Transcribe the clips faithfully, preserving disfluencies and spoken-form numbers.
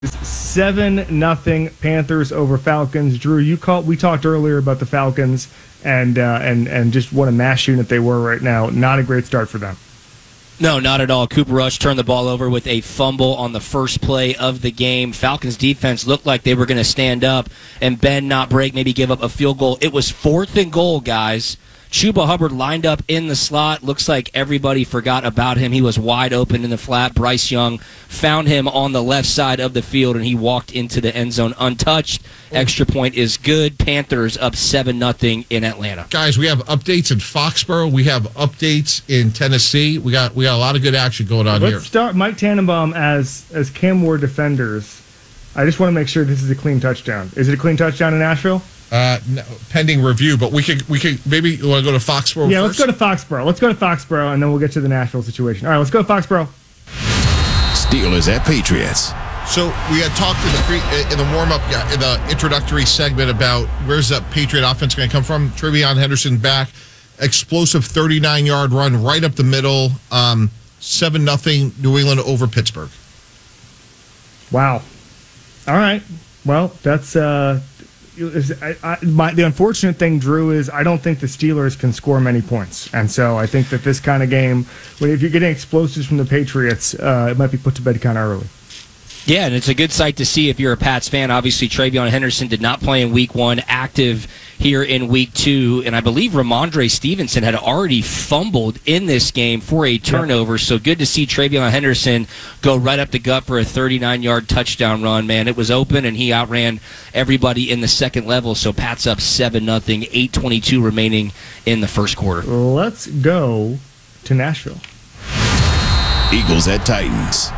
Seven nothing Panthers over Falcons. Drew, you called. We talked earlier about the Falcons and uh, and and just what a mash unit they were right now. Not a great start for them. No, not at all. Cooper Rush turned the ball over with a fumble on the first play of the game. Falcons defense looked like they were going to stand up and bend, not break, maybe give up a field goal. It was fourth and goal, guys. Chuba Hubbard lined up in the slot. Looks like everybody forgot about him. He was wide open in the flat. Bryce Young found him on the left side of the field, and he walked into the end zone untouched. Extra point is good. Panthers up seven nothing in Atlanta. Guys, we have updates in Foxborough. We have updates in Tennessee. We got we got a lot of good action going on Let's here. Let's start Mike Tannenbaum as, as Cam Ward defenders. I just want to make sure this is a clean touchdown. Is it a clean touchdown in Nashville? Uh, no, pending review, but we could we could maybe you want to go to Foxborough. Yeah, first? let's go to Foxborough. Let's go to Foxborough, and then we'll get to the Nashville situation. All right, let's go to Foxborough. Steelers at Patriots. So we had talked in the pre, in the warm up, yeah, in the introductory segment about where's the Patriot offense going to come from. Trevion Henderson back, explosive thirty-nine yard run right up the middle, um, seven nothing New England over Pittsburgh. Wow. All right. Well, that's. Uh, I, I, my, the unfortunate thing, Drew, is I don't think the Steelers can score many points. And so I think that this kind of game, when if you're getting explosives from the Patriots, uh, it might be put to bed kind of early. Yeah, and it's a good sight to see if you're a Pats fan. Obviously, Trevion Henderson did not play in week one, active here in week two. And I believe Ramondre Stevenson had already fumbled in this game for a turnover. Yep. So good to see Trevion Henderson go right up the gut for a thirty-nine yard touchdown run, man. It was open, and he outran everybody in the second level. So Pats up seven nothing, eight twenty-two remaining in the first quarter. Let's go to Nashville. Eagles at Titans.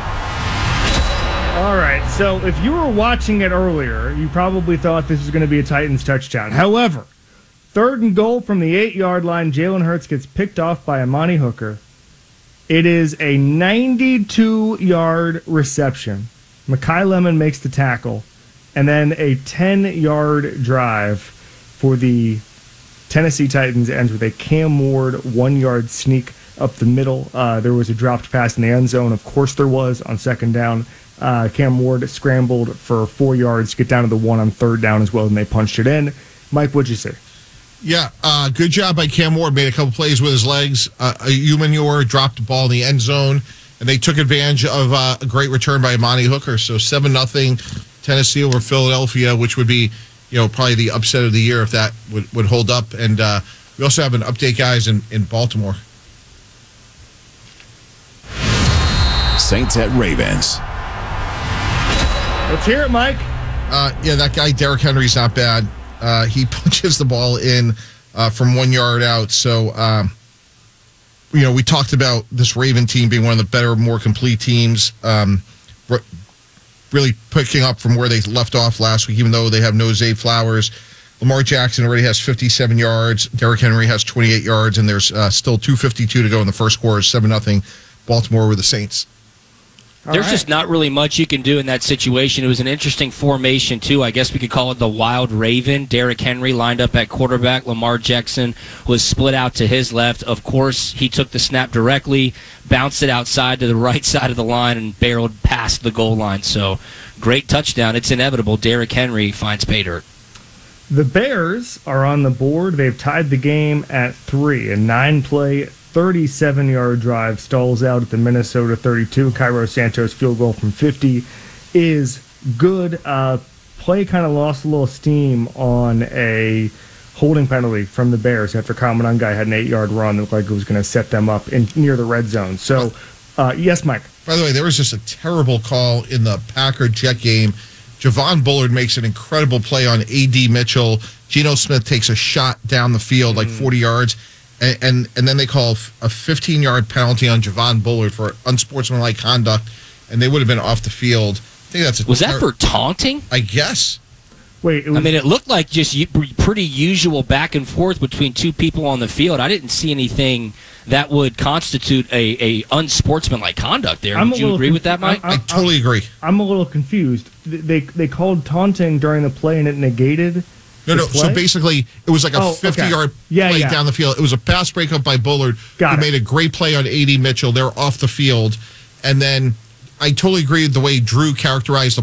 All right, so if you were watching it earlier, you probably thought this was going to be a Titans touchdown. However, third and goal from the eight-yard line, Jalen Hurts gets picked off by Amani Hooker. It is a ninety-two yard reception. Mekhi Lemon makes the tackle, and then a ten yard drive for the Tennessee Titans ends with a Cam Ward one yard sneak up the middle. Uh, there was a dropped pass in the end zone. Of course there was on second down. Uh, Cam Ward scrambled for four yards to get down to the one on third down as well, and they punched it in. Mike, what'd you say? Yeah, uh, good job by Cam Ward. Made a couple plays with his legs. Uh, Umanure dropped the ball in the end zone, and they took advantage of uh, a great return by Amani Hooker. So seven nothing Tennessee over Philadelphia, which would be, you know, probably the upset of the year if that would, would hold up. And uh, we also have an update, guys, in, in Baltimore. Saints at Ravens. Let's hear it, Mike. Uh, yeah, that guy, Derrick Henry's not bad. Uh, he punches the ball in uh, from one yard out. So, um, you know, we talked about this Raven team being one of the better, more complete teams, um, re- really picking up from where they left off last week, even though they have no Zay Flowers. Lamar Jackson already has fifty-seven yards. Derrick Henry has twenty-eight yards, and there's uh, still two fifty-two to go in the first quarter, seven nothing Baltimore with the Saints. There's right. just not really much you can do in that situation. It was an interesting formation, too. I guess we could call it the Wild Raven. Derrick Henry lined up at quarterback. Lamar Jackson was split out to his left. Of course, he took the snap directly, bounced it outside to the right side of the line, and barreled past the goal line. So, great touchdown. It's inevitable. Derrick Henry finds pay dirt. The Bears are on the board. They've tied the game at three. A nine-play, thirty-seven yard drive stalls out at the Minnesota thirty-two. Cairo Santos field goal from fifty is good. Uh, play kind of lost a little steam on a holding penalty from the Bears after Kyle Monangai had an eight yard run that looked like it was going to set them up in near the red zone. So, uh, yes, Mike. By the way, there was just a terrible call in the Packer-Jet game. Javon Bullard makes an incredible play on A D Mitchell. Geno Smith takes a shot down the field, like forty yards. And, and and then they call a fifteen yard penalty on Javon Bullard for unsportsmanlike conduct, and they would have been off the field. I think that's a was that for taunting? I guess. Wait, it was, I mean, it looked like just pretty usual back and forth between two people on the field. I didn't see anything that would constitute a, a unsportsmanlike conduct there. I'm Would you agree conf- with that, Mike? I, I totally agree. I'm a little confused. They they called taunting during the play, and it negated. No, no. play? So basically, it was like a oh, fifty-yard okay. yeah, play yeah. down the field. It was a pass breakup by Bullard, Got who it. made a great play on A D Mitchell. They're off the field, and then I totally agree with the way Drew characterized the